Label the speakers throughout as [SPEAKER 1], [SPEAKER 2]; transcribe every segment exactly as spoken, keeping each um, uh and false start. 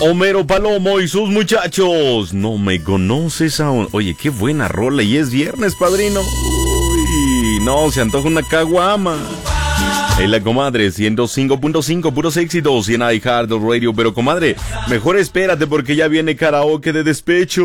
[SPEAKER 1] Homero Palomo y sus muchachos. No me conoces aún. Oye, qué buena rola. Y es viernes, padrino. Uy, no, se antoja una caguama. En la comadre, ciento cinco punto cinco, puros éxitos. Y en iHeartRadio. Pero comadre, mejor espérate porque ya viene karaoke de despecho.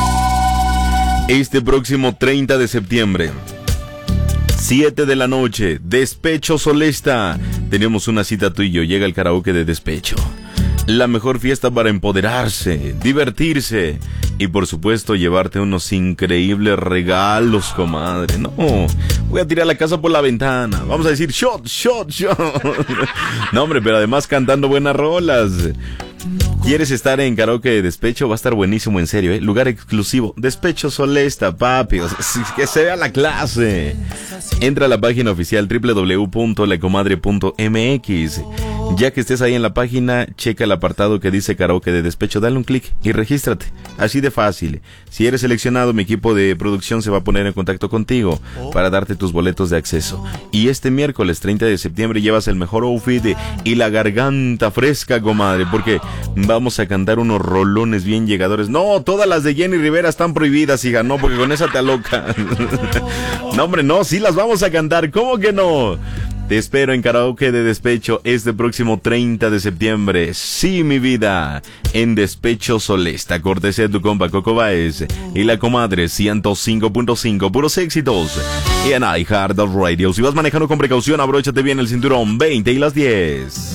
[SPEAKER 1] Este próximo treinta de septiembre, siete de la noche, Despecho Solesta. Tenemos una cita tú y yo. Llega el karaoke de despecho. La mejor fiesta para empoderarse, divertirse y por supuesto llevarte unos increíbles regalos, comadre. No, voy a tirar la casa por la ventana. Vamos a decir shot, shot, shot. No, hombre, pero además cantando buenas rolas. ¿Quieres estar en karaoke de despecho? Va a estar buenísimo, en serio, ¿eh? Lugar exclusivo, Despecho Solesta, papi. O sea, que se vea la clase. Entra a la página oficial doble u doble u doble u punto la comadre punto m x. Ya que estés ahí en la página, checa el apartado que dice karaoke de despecho, dale un clic y regístrate. Así de fácil. Si eres seleccionado, mi equipo de producción se va a poner en contacto contigo para darte tus boletos de acceso. Y este miércoles treinta de septiembre llevas el mejor outfit y la garganta fresca, comadre, porque vamos a cantar unos rolones bien llegadores. No, todas las de Jenny Rivera están prohibidas, hija, no, porque con esa te aloca. No, hombre, no, sí las vamos a cantar, ¿cómo que no? Te espero en karaoke de despecho este próximo treinta de septiembre. Sí, mi vida, en Despecho Solesta, cortesía de tu compa Coco Baez y la comadre ciento cinco punto cinco, puros éxitos. Y en iHeartRadio. Si vas manejando con precaución, abróchate bien el cinturón. veinte y las diez.